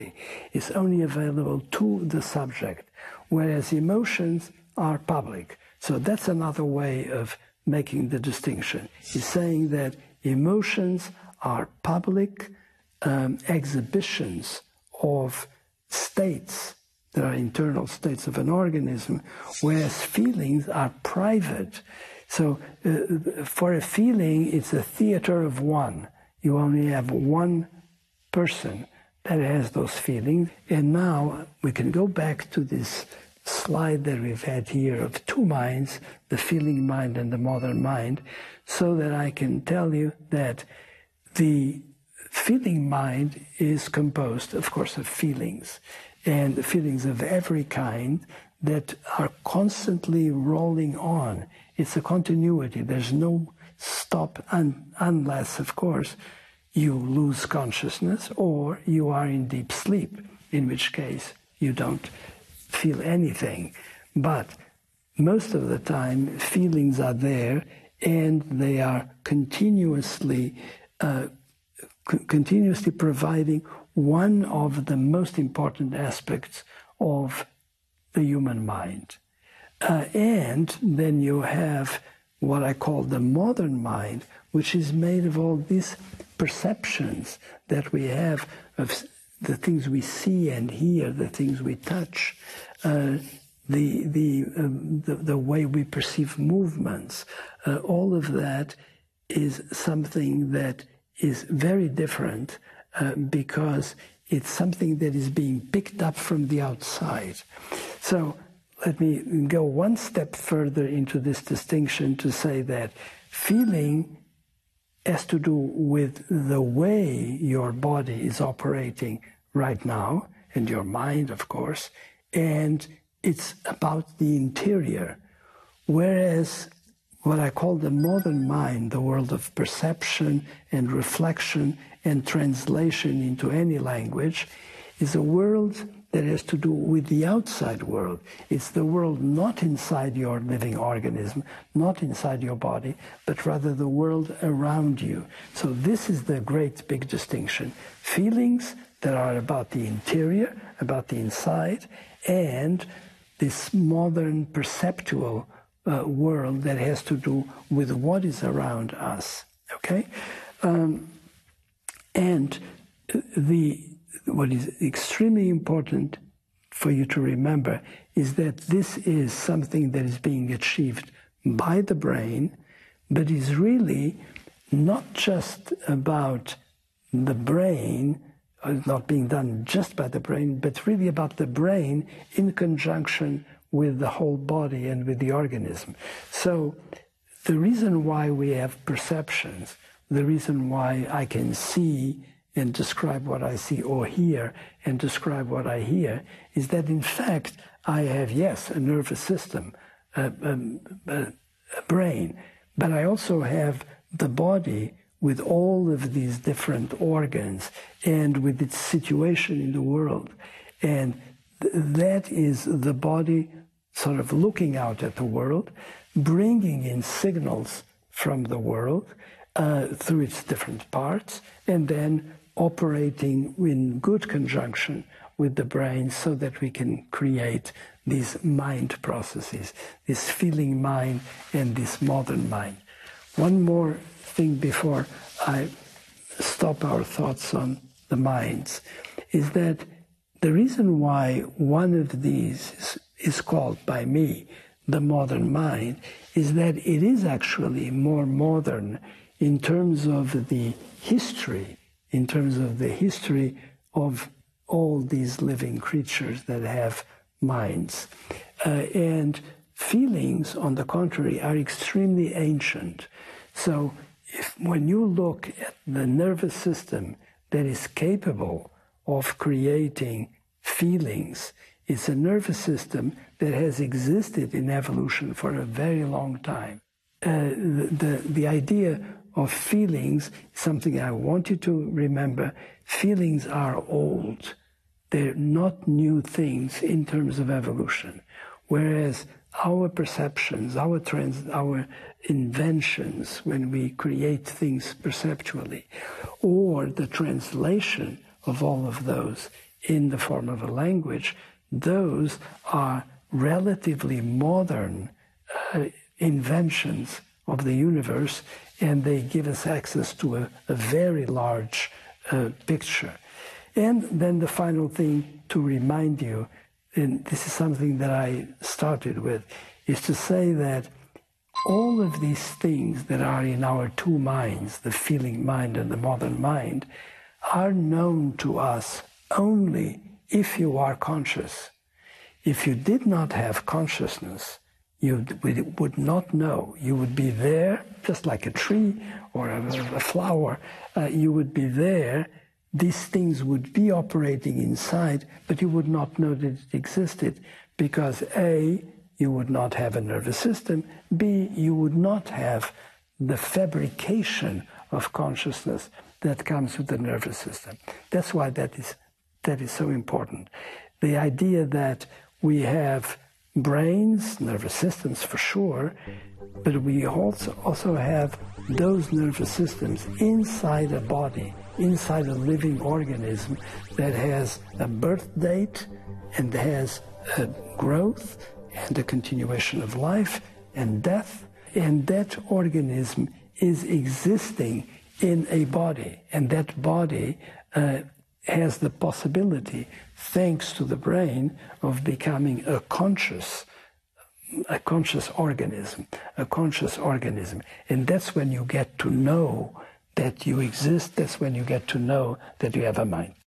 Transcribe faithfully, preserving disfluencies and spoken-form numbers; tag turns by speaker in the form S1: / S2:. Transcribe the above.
S1: is only available to the subject, whereas emotions are public. So that's another way of making the distinction. Is saying that emotions are public um, exhibitions of states that are internal states of an organism, whereas feelings are private. So uh, for a feeling, it's a theater of one. You only have one person that has those feelings. And now we can go back to this slide that we've had here of two minds, the feeling mind and the modern mind, so that I can tell you that the feeling mind is composed, of course, of feelings, and feelings of every kind that are constantly rolling on. It's a continuity. There's no stop un unless, of course, you lose consciousness or you are in deep sleep, in which case you don't feel anything. But most of the time, feelings are there and they are continuously, uh, continuously providing one of the most important aspects of the human mind. Uh, and then you have what I call the modern mind, which is made of all these perceptions that we have of the things we see and hear, the things we touch, uh, the, the, um, the, the way we perceive movements. Uh, all of that is something that is very different uh, because it's something that is being picked up from the outside. So let me go one step further into this distinction to say that feeling has to do with the way your body is operating right now, and your mind, of course, and it's about the interior. Whereas what I call the modern mind, the world of perception and reflection and translation into any language, is a world that has to do with the outside world. It's the world not inside your living organism, not inside your body, but rather the world around you. So this is the great big distinction. Feelings that are about the interior, about the inside, and this modern perceptual uh, world that has to do with what is around us, okay? Um, and the what is extremely important for you to remember is that this is something that is being achieved by the brain, but is really not just about the brain, not being done just by the brain, but really about the brain in conjunction with the whole body and with the organism. So the reason why we have perceptions, the reason why I can see and describe what I see, or hear and describe what I hear, is that in fact I have, yes, a nervous system, a, a, a brain, but I also have the body with all of these different organs and with its situation in the world. And th that is the body sort of looking out at the world, bringing in signals from the world uh, through its different parts, and then operating in good conjunction with the brain so that we can create these mind processes, this feeling mind and this modern mind. One more thing before I stop our thoughts on the minds is that the reason why one of these is, is called by me the modern mind is that it is actually more modern in terms of the history in terms of the history of all these living creatures that have minds. Uh, and feelings, on the contrary, are extremely ancient. So if, when you look at the nervous system that is capable of creating feelings, it's a nervous system that has existed in evolution for a very long time. Uh, the, the, the idea of feelings, something I want you to remember. Feelings are old. They're not new things in terms of evolution. Whereas our perceptions, our trans, our inventions, when we create things perceptually, or the translation of all of those in the form of a language, those are relatively modern uh, inventions of the universe, and they give us access to a, a very large uh, picture. And then the final thing to remind you, and this is something that I started with, is to say that all of these things that are in our two minds, the feeling mind and the modern mind, are known to us only if you are conscious. If you did not have consciousness, you would not know. You would be there, just like a tree or a, a flower. Uh, you would be there. These things would be operating inside, but you would not know that it existed because A, you would not have a nervous system, B, you would not have the fabrication of consciousness that comes with the nervous system. That's why that is, that is so important. The idea that we have brains, nervous systems for sure, but we also, also have those nervous systems inside a body, inside a living organism that has a birth date and has a growth and a continuation of life and death, and that organism is existing in a body, and that body uh, has the possibility, thanks to the brain, of becoming a conscious, a conscious organism, a conscious organism. And that's when you get to know that you exist, that's when you get to know that you have a mind.